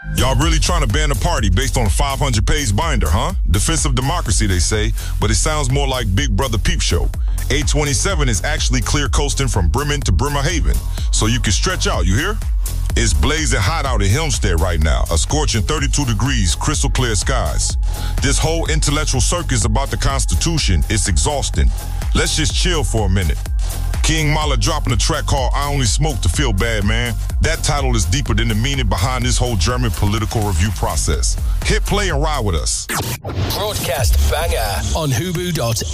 Y'all really trying to ban a party based on a 500-page binder, huh? Defensive democracy, they say, but it sounds more like Big Brother Peep Show. 827 is actually clear coasting from Bremen to Bremerhaven, so you can stretch out, you hear? It's blazing hot out in Helmstedt right now, a scorching 32 degrees, crystal clear skies. This whole intellectual circus about the Constitution is exhausting. Let's just chill for a minute. King Mala dropping a track called I Only Smoke to Feel Bad, man. That title is deeper than the meaning behind this whole German political review process. Hit play and ride with us. Broadcast banger on Hubu.at.